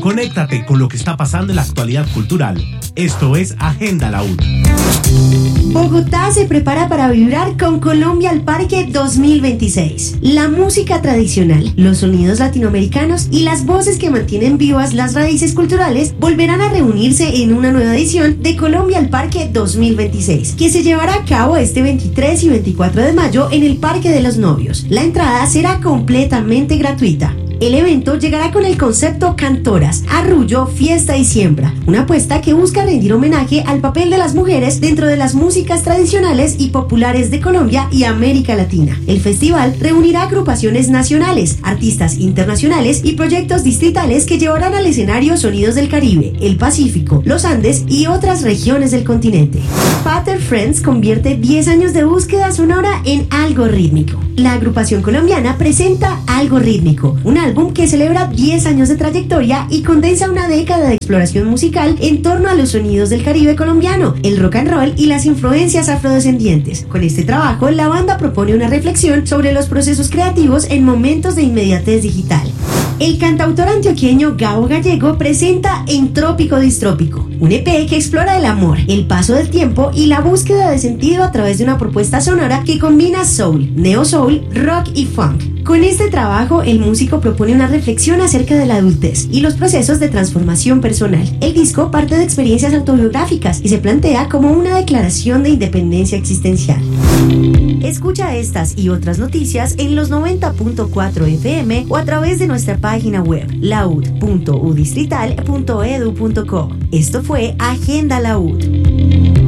Conéctate con lo que está pasando en la actualidad cultural. Esto es Agenda Laúd. Bogotá se prepara para vibrar con Colombia al Parque 2026. La música tradicional, los sonidos latinoamericanos y las voces que mantienen vivas las raíces culturales volverán a reunirse en una nueva edición de Colombia al Parque 2026, que se llevará a cabo este 23 y 24 de mayo en el Parque de los Novios. La entrada será completamente gratuita. El evento llegará con el concepto Cantoras, Arrullo, Fiesta y Siembra, una apuesta que busca rendir homenaje al papel de las mujeres dentro de las músicas tradicionales y populares de Colombia y América Latina. El festival reunirá agrupaciones nacionales, artistas internacionales y proyectos distritales que llevarán al escenario sonidos del Caribe, el Pacífico, los Andes y otras regiones del continente. Pater Friends convierte 10 años de búsqueda sonora en algo rítmico. La agrupación colombiana presenta Algo Rítmico, un álbum que celebra 10 años de trayectoria y condensa una década de exploración musical en torno a los sonidos del Caribe colombiano, el rock and roll y las influencias afrodescendientes. Con este trabajo, la banda propone una reflexión sobre los procesos creativos en momentos de inmediatez digital. El cantautor antioqueño Gabo Gallego presenta Entrópico Distrópico, un EP que explora el amor, el paso del tiempo y la búsqueda de sentido a través de una propuesta sonora que combina soul, neo soul, rock y funk. Con este trabajo, el músico propone una reflexión acerca de la adultez y los procesos de transformación personal. El disco parte de experiencias autobiográficas y se plantea como una declaración de independencia existencial. Escucha estas y otras noticias en los 90.4 FM o a través de nuestra página web laud.udistrital.edu.co. Esto fue Agenda Laúd.